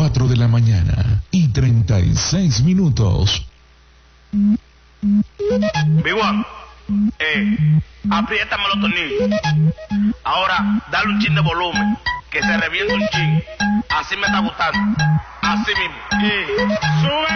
4 de la mañana y 36 minutos. Biguan, apriétame los tornillos. Ahora, dale un chin de volumen, que se reviente un chin. Así me está gustando. Así mismo. Sube.